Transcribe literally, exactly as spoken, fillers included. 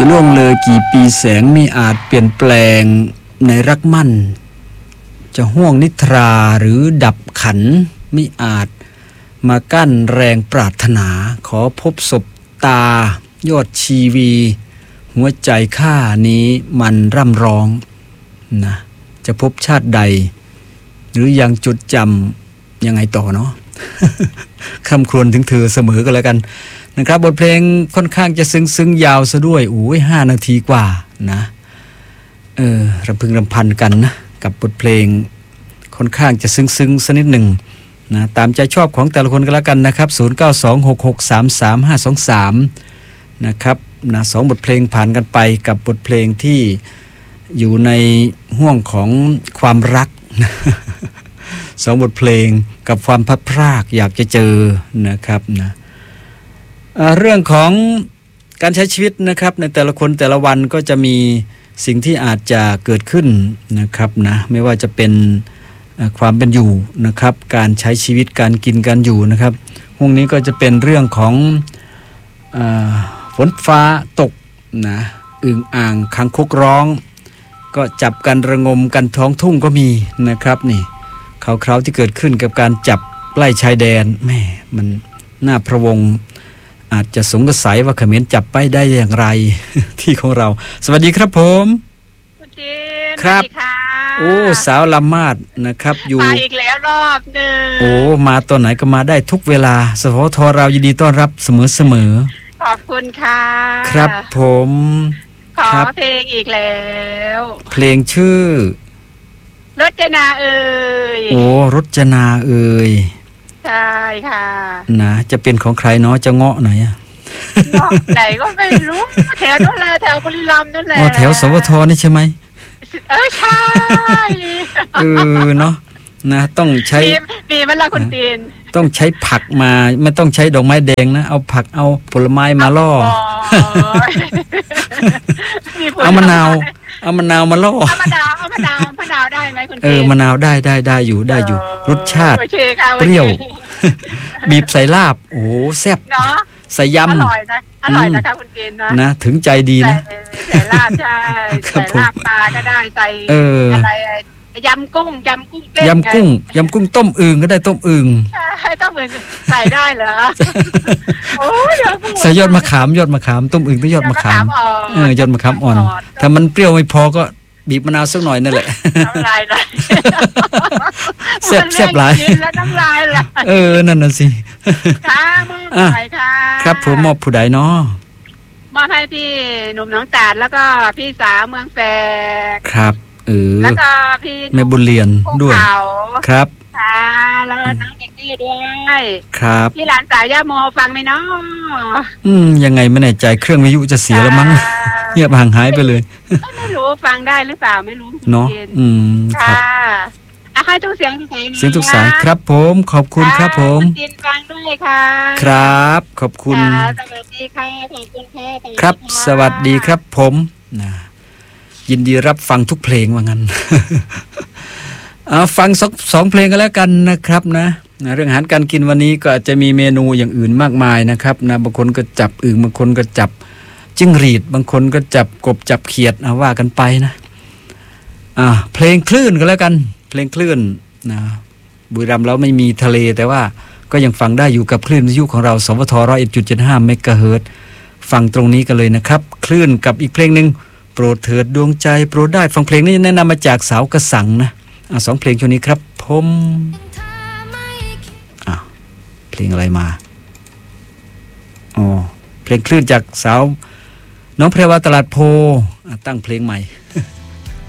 จะล่วงเลยกี่ปีแสงไม่อาจเปลี่ยนแปลงในรักมั่นจะห่วงนิทราหรือดับขันไม่อาจมากั้นแรงปรารถนาขอพบศพตายอดชีวีหัวใจข้านี้มันร่ำร้องนะจะพบชาติใดหรือยังจดจำยังไงต่อเนาะ คำครวญถึงเธอเสมอกันแล้วกันนะครับบทเพลงค่อนข้างจะซึ้งซึ้งยาวซะด้วยโอ้ยห้านาทีกว่านะเออรำพึงรำพันกันนะกับบทเพลงค่อนข้างจะซึ้งซึ้งสักนิดหนึ่งนะตามใจชอบของแต่ละคนกันแล้วกันนะครับศูนย์ เก้า สอง หก หก สาม สาม ห้า สอง สามนะครับนะสองบทเพลงผ่านกันไปกับบทเพลงที่อยู่ในห่วงของความรัก สองบทเพลงกับความพัดพรากอยากจะเจอนะครับนะเรื่องของการใช้ชีวิตนะครับในแต่ละคนแต่ละวันก็จะมีสิ่งที่อาจจะเกิดขึ้นนะครับนะไม่ว่าจะเป็นความเป็นอยู่นะครับการใช้ชีวิตการกินการอยู่นะครับห้องนี้ก็จะเป็นเรื่องของเอ่อฝนฟ้าตกนะอึ่งอ่างคังคกร้องก็จับกันระงมกันท้องทุ่งก็มีนะครับนี่ข่าวคราวที่เกิดขึ้นกับการจับใกล้ชายแดนแม่มันน่าพะวงอาจจะสงสัยว่าเขมรจับไปได้อย่างไร ที่ของเราสวัสดีครับผมคุณจีนครับโอ้สาวลำมาดนะครับอยู่มาอีกแล้วรอบหนึ่งโอ้มาตอนไหนก็มาได้ทุกเวลาสพทเรายินดีต้อนรับเสมอเสมอขอบคุณค่ะครับผมขอเพลงอีกแล้วเพลงชื่อรจนาเอ่ยโอ้รจนาเอ่ยใช่ค่ะนะจะเป็นของใครเนาะจะเงาะไหนอะเงาะไหนก็ไม่รู้แถวนั่นแหละแถวบุรีรัมย์นั่นแหละอ๋อแถวสพทนี่ใช่ไหมเออใช่เออเนาะนะต้องใช้ปีมันละคุณตีนต้องใช้ผักมาไม่ต้องใช้ดอกไม้แดงนะเอาผักเอาผลไม้มาล่อเอามะนาวเอามะนาวมาล่อเอามะนาวเอามะนาวมะนาวได้ไหมคุณตีนเออมะนาวได้ได้ได้อยู่ได้อยู่รสชาติเปรี้ยวบีบใส่ลาบโอ้แซ่บเนาะใส่ยำอร่อยนะอร่อยนะคะคุณตีนนะนะถึงใจดีนะใส่ลาบใช่ใส่ลาบปลาก็ได้ใส่อะไรยำกุ้งยำกุ้งเต้นยำกุ้งยำกุ้งต้มอึ่งก็ได้ต้มอึ่งใช่ต้มอึ่งใส่ได้เหรอโอ้ยใส่ยอดมะขามยอดมะขามต้มอึ่งต้องยอดมะขามเออยอดมะขามอ่อนถ้ามันเปรี้ยวไม่พอก็บีบมะนาวสักหน่อยนั่นแหละน้ำลายไหลแซ่บแซ่บหลายแล้วน้ำลายไหลเออนั่นน่ะสิค่ะมอบให้ค่ะครับผมมอบผู้ใดเนาะมอบให้พี่หนุ่มน้องตาดแล้วก็พี่สาวเมืองแฝกครับเออแล้วก็พี่แม่บุญเรียนด้วยครับค่ะแล้วน้องเด็กนี่ด้วยครับพี่หลานสาวย่าโมฟังไหมเนาะอืมยังไงไม่แน่ใจเครื่องวิทยุจะเสียแล้วมั้งเงียบห่างหายไปเลยไม่รู้ฟังได้หรือเปล่าไม่รู้เนาะอืมค่ะอาให้ทุกเสียงทุกสายเสียงทุกสายครับผมขอบคุณครับผมจินฟังด้วยค่ะครับขอบคุณสวัสดีค่ะขอบคุณค่ะครับสวัสดีครับผมนะยินดีรับฟังทุกเพลงว่างั้น ฟังสองสองเพลงกันแล้วกันนะครับนะเรื่องอาหารการกินวันนี้ก็อาจจะมีเมนูอย่างอื่นมากมายนะครับนะบางคนก็จับอึ่งบางคนก็จับจิ้งหรีดบางคนก็จับกบจับเขียดเอาว่ากันไปนะอ่าเพลงคลื่นก็แล้วกันเพลงคลื่นนะบุรีรัมย์เราไม่มีทะเลแต่ว่าก็ยังฟังได้อยู่กับคลื่นวิทยุของเราสวท หนึ่งร้อยเอ็ดจุดเจ็ดห้า เมกะเฮิรตซ์ฟังตรงนี้กันเลยนะครับคลื่นกับอีกเพลงนึงโปรดเถิดดวงใจโปรดได้ฟังเพลงนี้แนะนำมาจากสาวกระสังนะอ่ะสองเพลงช่วงนี้ครับผมอ่ะเพลงอะไรมาอ๋อเพลงคลื่นจากสาวน้องแพรวาตลาดโพตั้งเพลงใหม่